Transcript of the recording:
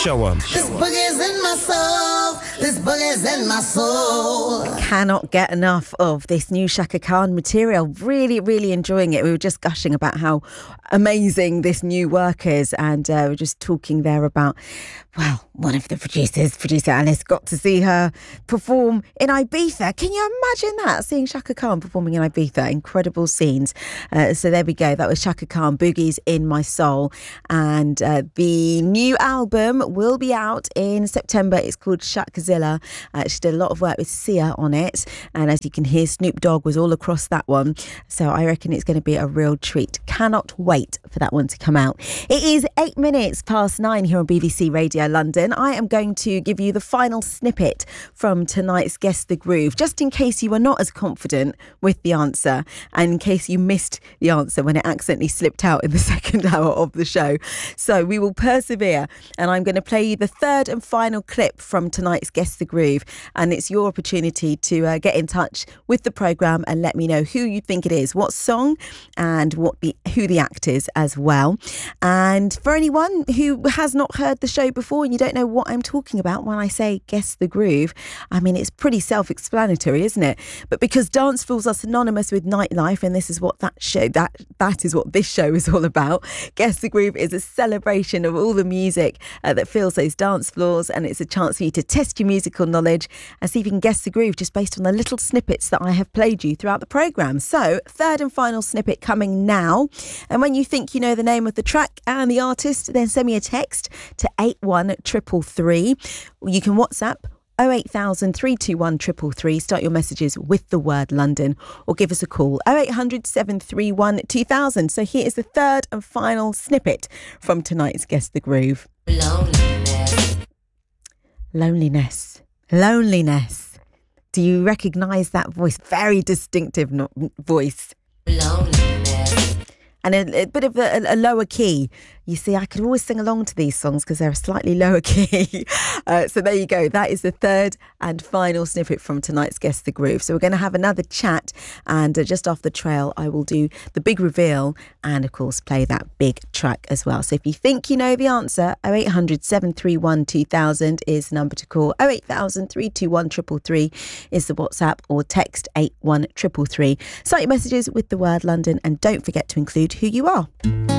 Show 'em. This boogie's in my soul. This boogie's in my soul. Cannot get enough of this new Chaka Khan material. Really, really enjoying it. We were just gushing about how amazing this new work is, and we're just talking there about, well, one of the producers, producer Alice, got to see her perform in Ibiza. Can you imagine that? Seeing Chaka Khan performing in Ibiza. Incredible scenes. So there we go. That was Chaka Khan, Boogie's in My Soul. And the new album will be out in September. It's called Shakazilla. She did a lot of work with Sia on it. And as you can hear, Snoop Dogg was all across that one. So I reckon it's going to be a real treat. Cannot wait for that one to come out. It is 8 minutes past 9 here on BBC Radio London. I am going to give you the final snippet from tonight's Guess the Groove, just in case you were not as confident with the answer and in case you missed the answer when it accidentally slipped out in the second hour of the show. So we will persevere, and I'm going to play you the third and final clip from tonight's Guess the Groove, and it's your opportunity to get in touch with the programme and let me know who you think it is, what song, and who the act is as well. And for anyone who has not heard the show before and you don't know what I'm talking about when I say Guess the Groove, I mean, it's pretty self-explanatory, isn't it? But because dance floors are synonymous with nightlife, and this is what that is what this show is all about. Guess the Groove is a celebration of all the music that fills those dance floors, and it's a chance for you to test your musical knowledge and see if you can guess the groove just based on the little snippets that I have played you throughout the programme. So, third and final snippet coming now. And when you think you know the name of the track and the artist, then send me a text to 81333. You can WhatsApp 08000 321 333. Start your messages with the word London, or give us a call 0800 731 2000. So here is the third and final snippet from tonight's Guess the Groove. Loneliness. Do you recognise that voice? Very distinctive voice. And a bit of a lower key. You see, I could always sing along to these songs because they're a slightly lower key. So there you go. That is the third and final snippet from tonight's Guess the Groove. So we're going to have another chat, and just off the trail, I will do the big reveal and, of course, play that big track as well. So if you think you know the answer, 0800 731 2000 is the number to call. 08000 321 333 is the WhatsApp, or text 81333. Start your messages with the word London, and don't forget to include who you are.